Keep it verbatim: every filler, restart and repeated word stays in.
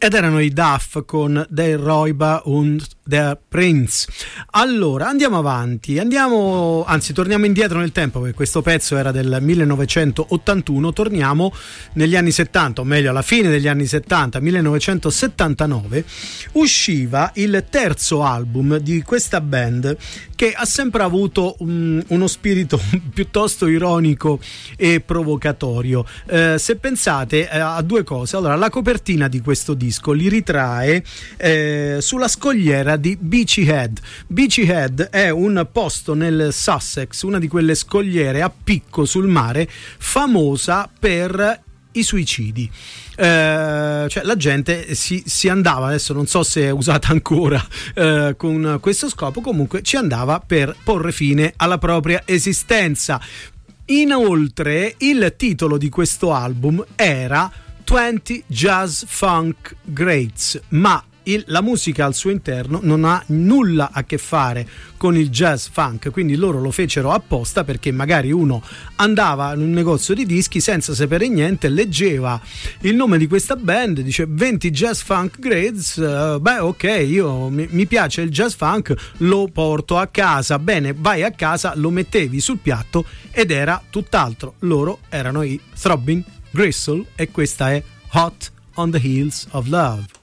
Ed erano i Duff con Der Räuber und der Prinz. Allora, andiamo avanti, andiamo, anzi torniamo indietro nel tempo, perché questo pezzo era del millenovecentottantuno, torniamo negli anni settanta, o meglio alla fine degli anni settanta, millenovecentosettantanove, usciva il terzo album di questa band che ha sempre avuto um, uno spirito piuttosto ironico e provocatorio. Eh, se pensate eh, a due cose, allora la copertina di questo disco li ritrae eh, sulla scogliera di Beachy Head. Beachy Head è un posto nel Sussex, una di quelle scogliere a picco sul mare, famosa per i suicidi. Eh, cioè la gente si, si andava, adesso non so se è usata ancora eh, con questo scopo, comunque ci andava per porre fine alla propria esistenza. Inoltre il titolo di questo album era venti Jazz Funk Greats, ma Il, la musica al suo interno non ha nulla a che fare con il jazz funk, quindi loro lo fecero apposta perché magari uno andava in un negozio di dischi senza sapere niente, leggeva il nome di questa band, dice venti Jazz Funk Greats, uh, beh ok, io mi, mi piace il jazz funk, lo porto a casa. Bene, vai a casa, lo mettevi sul piatto ed era tutt'altro. Loro erano i Throbbing Gristle e questa è Hot on the Heels of Love.